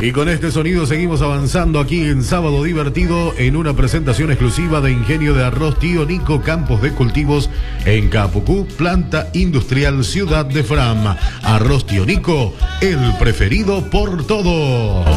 Y con este sonido seguimos avanzando aquí en Sábado Divertido en una presentación exclusiva de Ingenio de Arroz Tío Nico, campos de cultivos en Capucú, planta industrial Ciudad de Fram. Arroz Tío Nico, el preferido por todo.